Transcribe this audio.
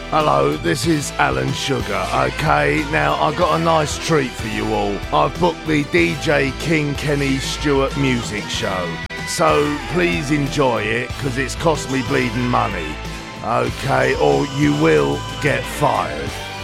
Hello, this is Alan Sugar. Okay, now I got a nice treat for you all. I've booked the DJ King Kenny Stewart music show. So please enjoy it, because it's cost me bleeding money. Okay, or you will get fired.